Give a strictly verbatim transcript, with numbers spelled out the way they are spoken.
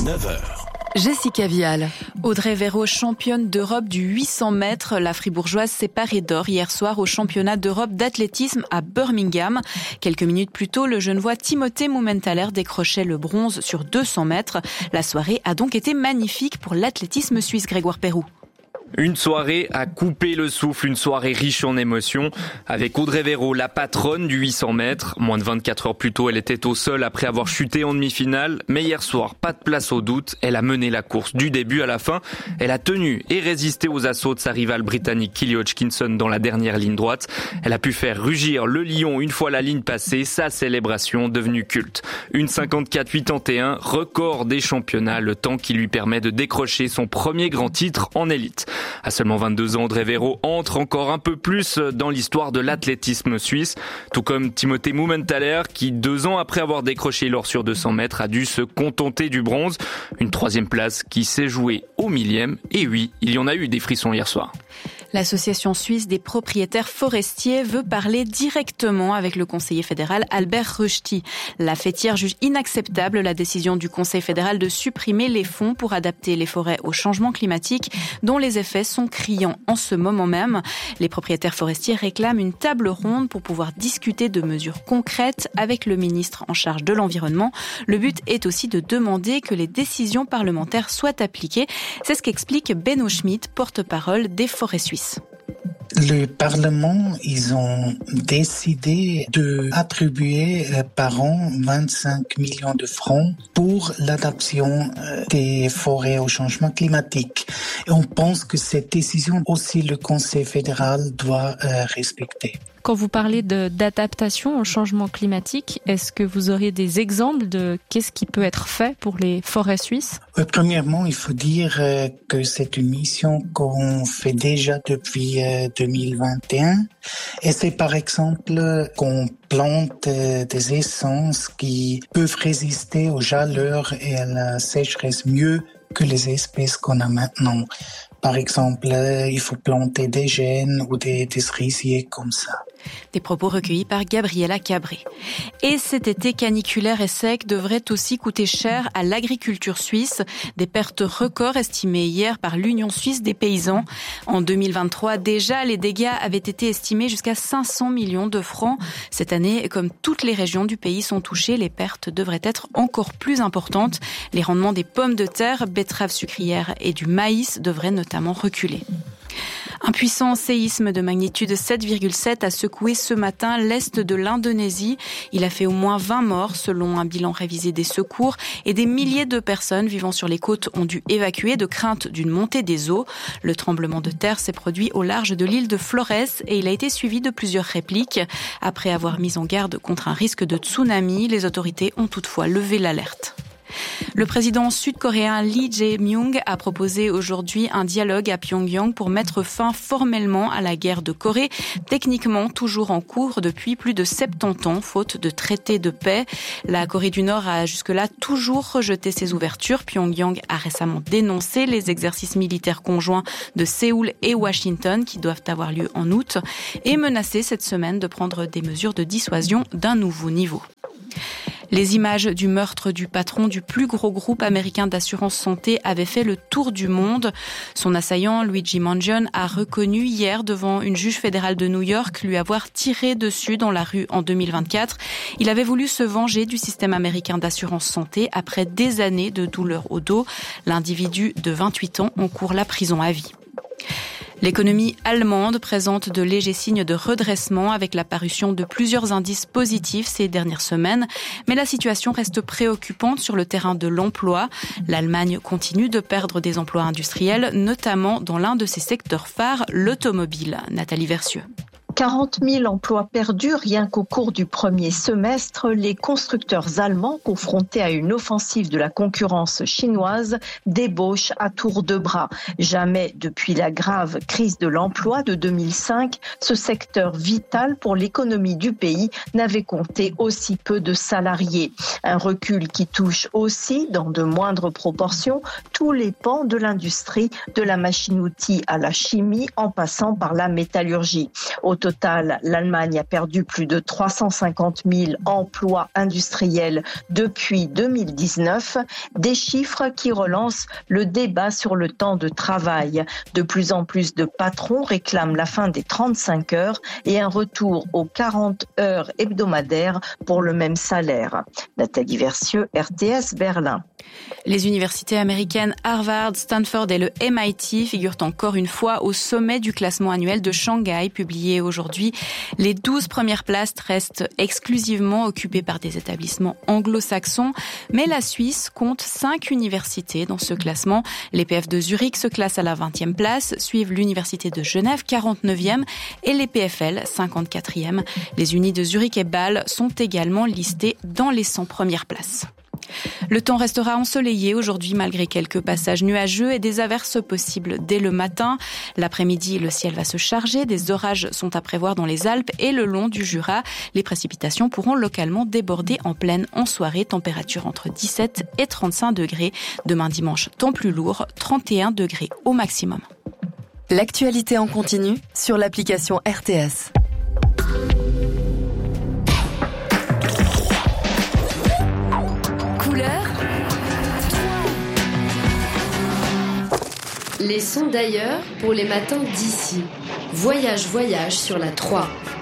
neuf heures. Jessica Vial. Audrey Véro, championne d'Europe du huit cents mètres. La Fribourgeoise s'est parée d'or hier soir au championnat d'Europe d'athlétisme à Birmingham. Quelques minutes plus tôt, le Genevois Timothée Mumenthaler décrochait le bronze sur deux cents mètres. La soirée a donc été magnifique pour l'athlétisme suisse. Grégoire Perroux. Une soirée à couper le souffle, une soirée riche en émotions. Avec Audrey Véro, la patronne du huit cents mètres. Moins de vingt-quatre heures plus tôt, elle était au sol après avoir chuté en demi-finale. Mais hier soir, pas de place au doute. Elle a mené la course du début à la fin. Elle a tenu et résisté aux assauts de sa rivale britannique Kelly Hodgkinson dans la dernière ligne droite. Elle a pu faire rugir le lion une fois la ligne passée. Sa célébration devenue culte. Une cinquante-quatre quatre-vingt-et-un, record des championnats. Le temps qui lui permet de décrocher son premier grand titre en élite. À seulement vingt-deux ans, Audrey Véro entre encore un peu plus dans l'histoire de l'athlétisme suisse, tout comme Timothée Mumenthaler qui, deux ans après avoir décroché l'or sur deux cents mètres, a dû se contenter du bronze. Une troisième place qui s'est jouée au millième. Et oui, il y en a eu des frissons hier soir. L'Association suisse des propriétaires forestiers veut parler directement avec le conseiller fédéral Albert Rushti. La fêtière juge inacceptable la décision du Conseil fédéral de supprimer les fonds pour adapter les forêts au changement climatique, dont les effets sont criants en ce moment même. Les propriétaires forestiers réclament une table ronde pour pouvoir discuter de mesures concrètes avec le ministre en charge de l'environnement. Le but est aussi de demander que les décisions parlementaires soient appliquées. C'est ce qu'explique Benno Schmidt, porte-parole des forêts suisses. Le Parlement, ils ont décidé de attribuer par an vingt-cinq millions de francs pour l'adaptation des forêts au changement climatique. Et on pense que cette décision aussi le Conseil fédéral doit respecter. Quand vous parlez de, d'adaptation au changement climatique, est-ce que vous auriez des exemples de qu'est-ce qui peut être fait pour les forêts suisses ? euh, Premièrement, il faut dire euh, que c'est une mission qu'on fait déjà depuis euh, deux mille vingt et un. Et c'est par exemple qu'on plante euh, des essences qui peuvent résister aux chaleurs et à la sécheresse mieux que les espèces qu'on a maintenant. Par exemple, euh, il faut planter des chênes ou des, des cerisiers comme ça. Des propos recueillis par Gabriela Cabré. Et cet été caniculaire et sec devrait aussi coûter cher à l'agriculture suisse. Des pertes records estimées hier par l'Union suisse des paysans. En deux mille vingt-trois, déjà, les dégâts avaient été estimés jusqu'à cinq cents millions de francs. Cette année, comme toutes les régions du pays sont touchées, les pertes devraient être encore plus importantes. Les rendements des pommes de terre, betteraves sucrières et du maïs devraient notamment reculer. Un puissant séisme de magnitude sept virgule sept a secoué ce matin l'est de l'Indonésie. Il a fait au moins vingt morts selon un bilan révisé des secours et des milliers de personnes vivant sur les côtes ont dû évacuer de crainte d'une montée des eaux. Le tremblement de terre s'est produit au large de l'île de Flores et il a été suivi de plusieurs répliques. Après avoir mis en garde contre un risque de tsunami, les autorités ont toutefois levé l'alerte. Le président sud-coréen Lee Jae-myung a proposé aujourd'hui un dialogue à Pyongyang pour mettre fin formellement à la guerre de Corée, techniquement toujours en cours depuis plus de soixante-dix ans, faute de traité de paix. La Corée du Nord a jusque-là toujours rejeté ses ouvertures. Pyongyang a récemment dénoncé les exercices militaires conjoints de Séoul et Washington qui doivent avoir lieu en août et menacé cette semaine de prendre des mesures de dissuasion d'un nouveau niveau. Les images du meurtre du patron du plus gros groupe américain d'assurance santé avaient fait le tour du monde. Son assaillant, Luigi Mangione, a reconnu hier devant une juge fédérale de New York lui avoir tiré dessus dans la rue en deux mille vingt-quatre. Il avait voulu se venger du système américain d'assurance santé après des années de douleurs au dos. L'individu de vingt-huit ans encourt la prison à vie. L'économie allemande présente de légers signes de redressement avec la parution de plusieurs indices positifs ces dernières semaines. Mais la situation reste préoccupante sur le terrain de l'emploi. L'Allemagne continue de perdre des emplois industriels, notamment dans l'un de ses secteurs phares, l'automobile. Nathalie Versieux. quarante mille emplois perdus rien qu'au cours du premier semestre. Les constructeurs allemands, confrontés à une offensive de la concurrence chinoise, débauchent à tour de bras. Jamais depuis la grave crise de l'emploi de deux mille cinq, ce secteur vital pour l'économie du pays n'avait compté aussi peu de salariés. Un recul qui touche aussi, dans de moindres proportions, tous les pans de l'industrie, de la machine-outil à la chimie, en passant par la métallurgie. Au total, l'Allemagne a perdu plus de trois cent cinquante mille emplois industriels depuis deux mille dix-neuf, des chiffres qui relancent le débat sur le temps de travail. De plus en plus de patrons réclament la fin des trente-cinq heures et un retour aux quarante heures hebdomadaires pour le même salaire. Nathalie Versieux, R T S Berlin. Les universités américaines Harvard, Stanford et le M I T figurent encore une fois au sommet du classement annuel de Shanghai, publié aujourd'hui. Les douze premières places restent exclusivement occupées par des établissements anglo-saxons, mais la Suisse compte cinq universités dans ce classement. L'E P F de Zurich se classe à la vingtième place, suivent l'Université de Genève, quarante-neuvième, et l'E P F L, cinquante-quatrième. Les unis de Zurich et Bâle sont également listés dans les cent premières places. Le temps restera ensoleillé aujourd'hui malgré quelques passages nuageux et des averses possibles dès le matin. L'après-midi, le ciel va se charger. Des orages sont à prévoir dans les Alpes et le long du Jura. Les précipitations pourront localement déborder en pleine en soirée. Température entre dix-sept et trente-cinq degrés. Demain dimanche, temps plus lourd, trente et un degrés au maximum. L'actualité en continu sur l'application R T S. Les sons d'ailleurs pour les matins d'ici. Voyage, voyage sur la trois.